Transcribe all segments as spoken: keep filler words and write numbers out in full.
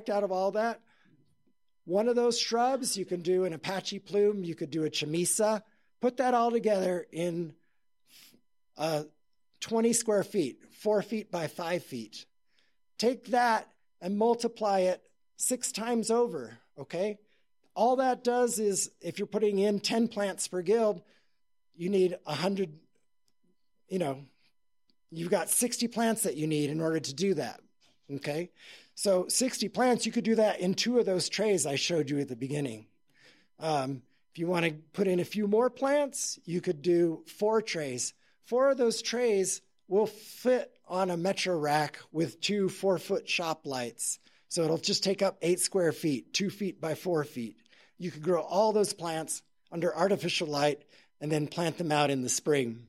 picked out of all that, one of those shrubs, you can do an Apache plume, you could do a chamisa, put that all together in uh, twenty square feet, four feet by five feet. Take that and multiply it six times over, okay? All that does is, if you're putting in ten plants per guild, you need one hundred, you know, you've got sixty plants that you need in order to do that, okay? So sixty plants, you could do that in two of those trays I showed you at the beginning. Um, if you want to put in a few more plants, you could do four trays. Four of those trays will fit on a Metro rack with two four-foot shop lights. So it'll just take up eight square feet, two feet by four feet. You could grow all those plants under artificial light and then plant them out in the spring.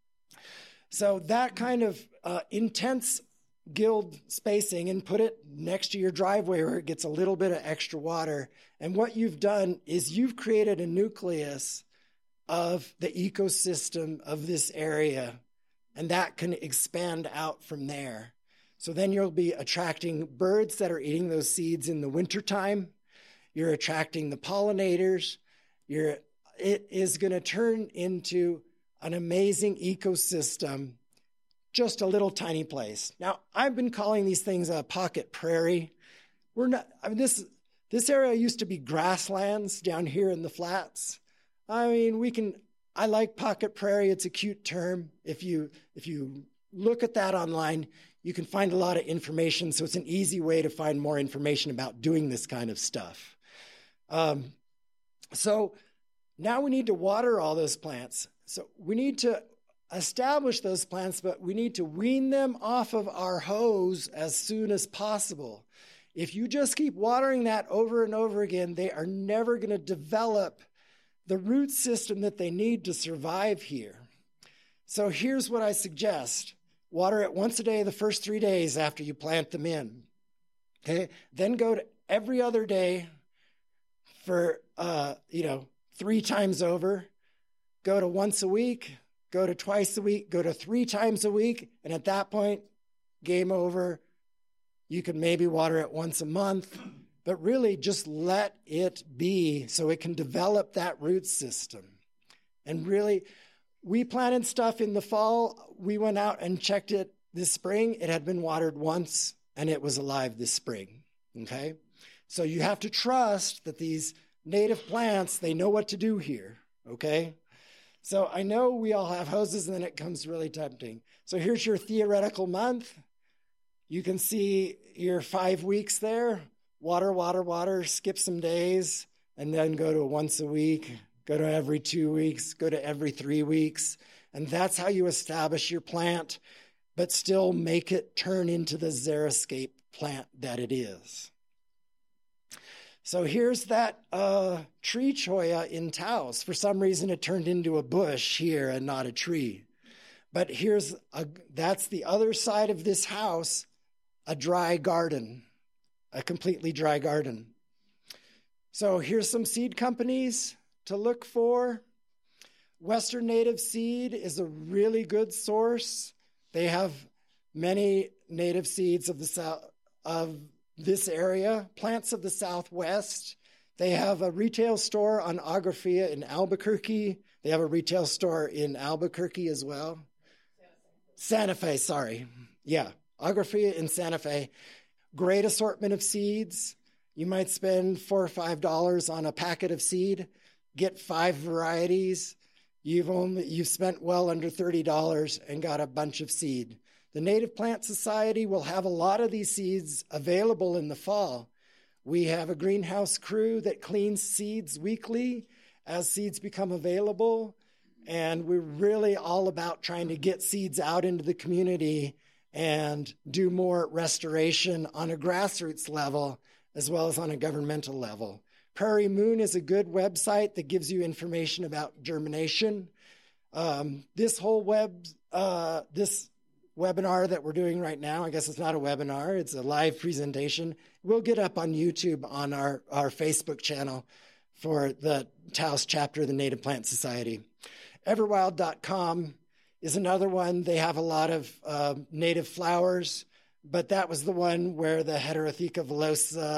So that kind of uh, intense guild spacing, and put it next to your driveway where it gets a little bit of extra water. And what you've done is you've created a nucleus of the ecosystem of this area, and that can expand out from there. So then you'll be attracting birds that are eating those seeds in the wintertime. You're attracting the pollinators. You're, it is going to turn into an amazing ecosystem, just a little tiny place. Now, I've been calling these things a pocket prairie. We're not, I mean, this, this area used to be grasslands down here in the flats. I mean, we can, I like pocket prairie. It's a cute term. If you, if you look at that online, you can find a lot of information. So it's an easy way to find more information about doing this kind of stuff. Um, so now we need to water all those plants. So we need to establish those plants, but we need to wean them off of our hose as soon as possible. If you just keep watering that over and over again, they are never going to develop the root system that they need to survive here. So here's what I suggest. Water it once a day the first three days after you plant them in. Okay, then go to every other day for, uh, you know, three times over. Go to once a week, go to twice a week, go to three times a week. And at that point, game over. You can maybe water it once a month, but really just let it be so it can develop that root system. And really, we planted stuff in the fall. We went out and checked it this spring. It had been watered once and it was alive this spring, okay? So you have to trust that these native plants, they know what to do here, okay? So I know we all have hoses and then it comes really tempting. So here's your theoretical month. You can see your five weeks there. Water, water, water, skip some days, and then go to once a week, go to every two weeks, go to every three weeks. And that's how you establish your plant, but still make it turn into the xeriscape plant that it is. So here's that uh, tree cholla in Taos. For some reason, it turned into a bush here and not a tree. But here's a, that's the other side of this house, a dry garden, a completely dry garden. So here's some seed companies to look for. Western Native Seed is a really good source. They have many native seeds of the south of this area, plants of the Southwest. They have a retail store on Agraphia in Albuquerque. They have a retail store in Albuquerque as well. Santa Fe, sorry. Yeah, Agraphia in Santa Fe. Great assortment of seeds. You might spend four or five dollars on a packet of seed, get five varieties. You've only you've spent well under thirty dollars and got a bunch of seed. The Native Plant Society will have a lot of these seeds available in the fall. We have a greenhouse crew that cleans seeds weekly as seeds become available. And we're really all about trying to get seeds out into the community and do more restoration on a grassroots level as well as on a governmental level. Prairie Moon is a good website that gives you information about germination. Um, this whole web, uh, this webinar that we're doing right now, I guess it's not a webinar, it's a live presentation. We'll get up on YouTube on our, our Facebook channel for the Taos chapter of the Native Plant Society. Everwild dot com is another one. They have a lot of uh, native flowers, but that was the one where the Heterotheca villosa